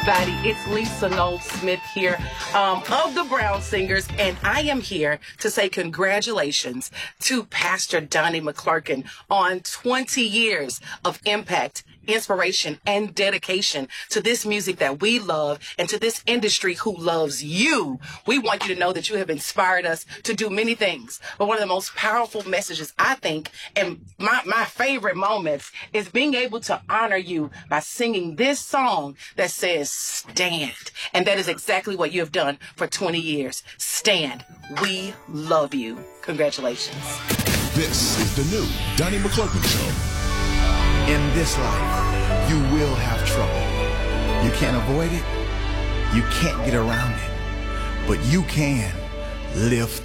everybody. It's Lisa Noel Smith here of the Brown Singers, and I am here to say congratulations to Pastor Donnie McClurkin on 20 years of impact, inspiration, and dedication to this music that we love and to this industry who loves you. We want you to know that you have inspired us to do many things. But one of the most powerful messages, I think, and my favorite moments is being able to honor you by singing this song that says, stand. And that is exactly what you have done for 20 years. Stand. We love you. Congratulations. This is the new Donnie McClurkin Show. In this life, you will have trouble. You can't avoid it. You can't get around it. But you can live